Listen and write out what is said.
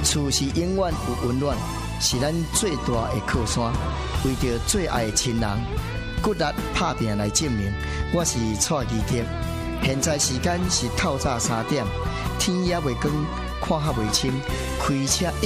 厝是永远有温暖，是咱最大的靠山。为着最爱的亲人，骨力打拼来证明，我是蔡基杰。现在时间是透早3点，天也未光，看较未清，开车一